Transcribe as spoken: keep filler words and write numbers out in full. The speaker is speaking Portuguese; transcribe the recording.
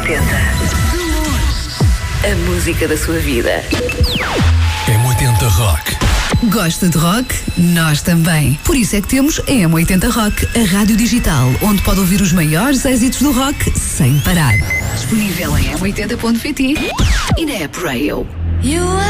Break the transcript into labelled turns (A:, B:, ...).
A: oitenta. A música da sua vida.
B: M oitenta Rock.
C: Gosta de rock? Nós também. Por isso é que temos a M oitenta Rock, a rádio digital, onde pode ouvir os maiores êxitos do rock sem parar. Disponível em m oitenta ponto pt e na App Rail.